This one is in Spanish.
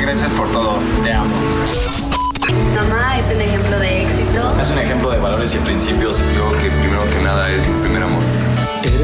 gracias por todo. Te amo. Mamá es un ejemplo de éxito. Es un ejemplo de valores y principios. Creo que primero que nada es el primer amor.